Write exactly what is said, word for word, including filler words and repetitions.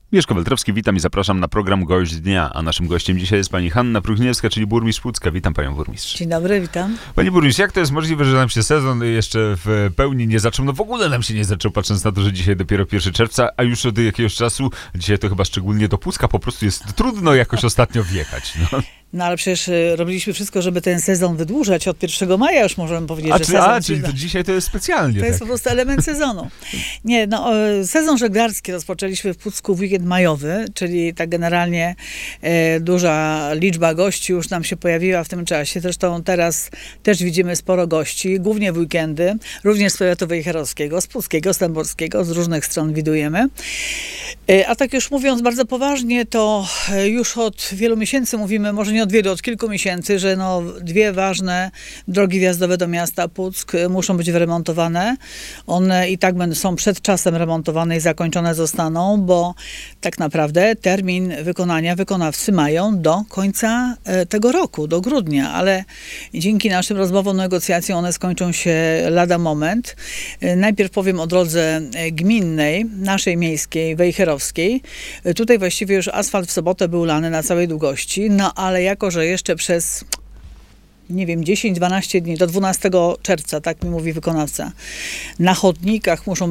Mieszko Weltrowski, witam i zapraszam na program Gość Dnia, a naszym gościem dzisiaj jest pani Hanna Próchniewska, czyli burmistrz Pucka. Witam panią burmistrz. Dzień dobry, witam. Pani burmistrz, jak to jest możliwe, że nam się sezon jeszcze w pełni nie zaczął? No w ogóle nam się nie zaczął, patrząc na to, że dzisiaj dopiero pierwszego czerwca, a już od jakiegoś czasu, dzisiaj to chyba szczególnie do Pucka, po prostu jest trudno jakoś ostatnio wjechać. No. No ale przecież y, robiliśmy wszystko, żeby ten sezon wydłużać. Od pierwszego maja już możemy powiedzieć, A, że czy, sezon... a czyli to dzisiaj to jest specjalnie. To tak. jest po prostu element sezonu. Nie, no y, sezon żeglarski rozpoczęliśmy w Pucku w weekend majowy, czyli tak generalnie y, duża liczba gości już nam się pojawiła w tym czasie. Zresztą teraz też widzimy sporo gości, głównie w weekendy, również z powiatu wejherowskiego, z Puckiego, z Tamborskiego, z różnych stron widujemy. Y, a tak już mówiąc bardzo poważnie, to y, już od wielu miesięcy mówimy, może nie od wielu, od kilku miesięcy, że no, dwie ważne drogi wjazdowe do miasta Puck muszą być wyremontowane. One i tak będą, są przed czasem remontowane i zakończone zostaną, bo tak naprawdę termin wykonania wykonawcy mają do końca e, tego roku, do grudnia, ale dzięki naszym rozmowom, negocjacjom one skończą się lada moment. E, najpierw powiem o drodze gminnej, naszej miejskiej, wejherowskiej. E, tutaj właściwie już asfalt w sobotę był lany na całej długości, no ale jako, że jeszcze przez, nie wiem, dziesięć dwanaście dni, do dwunastego czerwca, tak mi mówi wykonawca, na chodnikach muszą